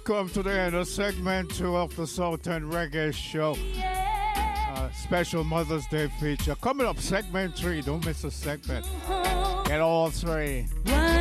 Come to the end of segment 2 of the Sultan Reggae Show. Special Mother's Day feature. Coming up, segment 3. Don't miss a segment. Get all 3.